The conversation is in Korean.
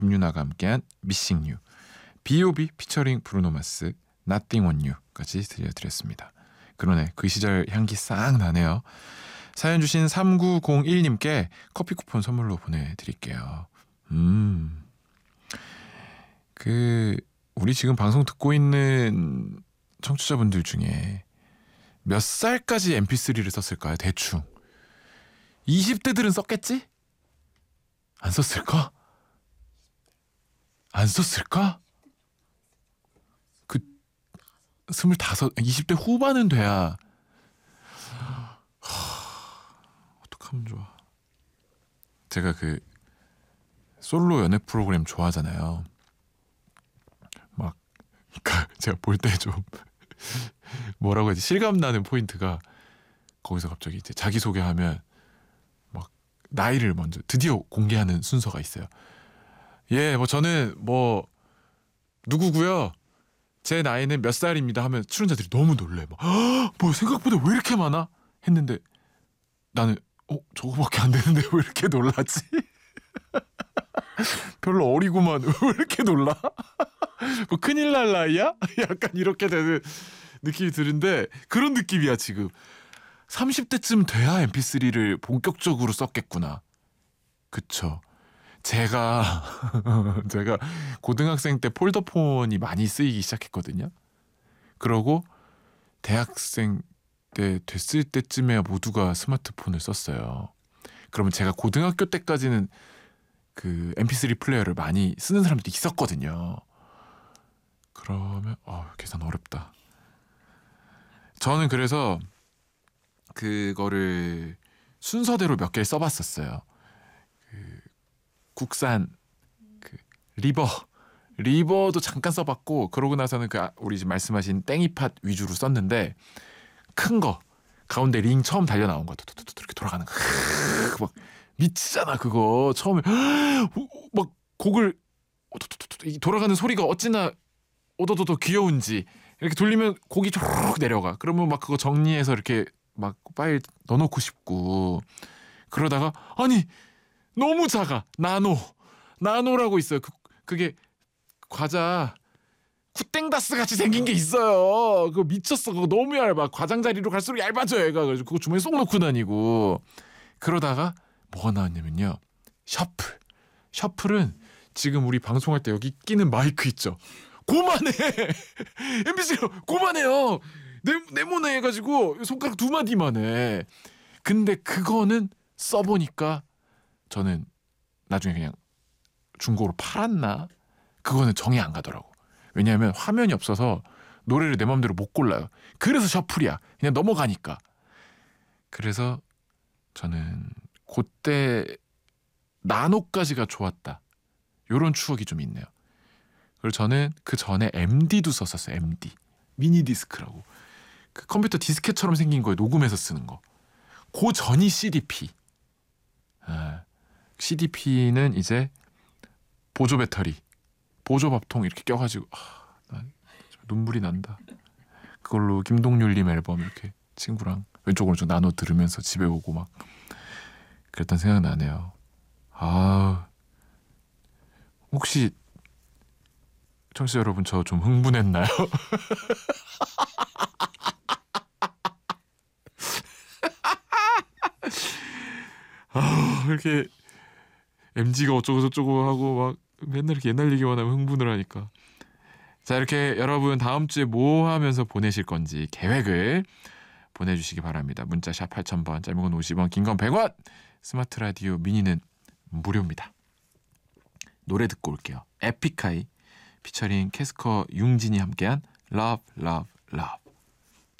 김유나가 함께한 Missing You, B.O.B 피처링 브루노마스 Nothing on You까지 들려드렸습니다. 그러네, 그 시절 향기 싹 나네요. 사연 주신 3901님께 커피 쿠폰 선물로 보내드릴게요. 우리 지금 방송 듣고 있는 청취자분들 중에 몇 살까지 mp3를 썼을까요? 대충 20대들은 썼겠지? 안 썼을까? 안 썼을까? 그 25, 20대 후반은 돼야 어떡하면 좋아. 제가 그 솔로 연애 프로그램 좋아하잖아요. 막 제가 볼 때 좀 뭐라고 해야지, 실감나는 포인트가 거기서 갑자기 이제 자기소개하면 막 나이를 먼저 드디어 공개하는 순서가 있어요. 예, 뭐 저는 뭐 누구고요, 제 나이는 몇 살입니다 하면 출연자들이 너무 놀래. 막 뭐 생각보다 왜 이렇게 많아? 했는데 나는 저거밖에 안 되는데 왜 이렇게 놀라지? 별로 어리구만. 왜 이렇게 놀라? 뭐 큰일 날 나이야? 약간 이렇게 되는 느낌이 드는데, 그런 느낌이야 지금. 30대쯤 돼야 mp3를 본격적으로 썼겠구나. 그쵸. 제가 고등학생 때 폴더폰이 많이 쓰이기 시작했거든요. 그러고 대학생 때 됐을 때쯤에 모두가 스마트폰을 썼어요. 그러면 제가 고등학교 때까지는 그 mp3 플레이어를 많이 쓰는 사람도 있었거든요. 그러면 계산 어렵다. 저는 그래서 그거를 순서대로 몇 개를 써봤었어요. 국산 리버도 잠깐 써봤고, 그러고 나서는 우리 지금 말씀하신 땡이팟 위주로 썼는데, 큰 거 가운데 링 처음 달려 나온 거 이렇게 돌아가는 거 막 미치잖아 그거. 처음에 막 곡을 돌아가는 소리가 어찌나 오도도도 귀여운지, 이렇게 돌리면 곡이 쭉 내려가. 그러면 막 그거 정리해서 이렇게 막 파일 넣어놓고 싶고, 그러다가 아니 너무 작아. 나노라고 있어요. 그게 과자 쿠땡다스 같이 생긴 게 있어요. 그거 미쳤어. 그거 너무 얇아. 과장자리로 갈수록 얇아져 얘가. 그래서 그거 주머니에 쏙 넣고 다니고. 그러다가 뭐가 나왔냐면요, 셔플은 지금 우리 방송할 때 여기 끼는 마이크 있죠, 고만해. MBC가 고만해요. 네모네 해가지고 손가락 2마디만 해. 근데 그거는 써보니까 저는 나중에 그냥 중고로 팔았나? 그거는 정이 안 가더라고. 왜냐하면 화면이 없어서 노래를 내 맘대로 못 골라요. 그래서 셔플이야. 그냥 넘어가니까. 그래서 저는 그때 나노까지가 좋았다, 요런 추억이 좀 있네요. 그리고 저는 그 전에 MD도 썼었어요. MD 미니 디스크라고, 그 컴퓨터 디스켓처럼 생긴 거에 녹음해서 쓰는 거. 그 전이 CDP. CDP는 이제 보조 배터리, 보조 밥통 이렇게 껴가지고 눈물이 난다. 그걸로 김동률님 앨범 이렇게 친구랑 왼쪽 오른쪽 나눠 들으면서 집에 오고 막 그랬던 생각 나네요. 혹시 청취자 여러분, 저 좀 흥분했나요? 이렇게 MG가 어쩌고 저쩌고 하고 막 맨날 이렇게 옛날 얘기만 하면 흥분을 하니까. 자, 이렇게 여러분 다음 주에 뭐 하면서 보내실 건지 계획을 보내주시기 바랍니다. 문자 샵 8000번, 짧은 건 50원, 긴 건 100원, 스마트 라디오 미니는 무료입니다. 노래 듣고 올게요. 에픽하이 피처링 캐스커 융진이 함께한 Love Love Love.